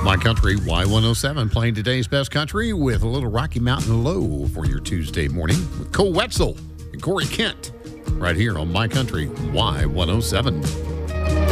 My Country Y107 playing today's best country with a little Rocky Mountain Low for your Tuesday morning with Cole Wetzel and Corey Kent right here on My Country Y107.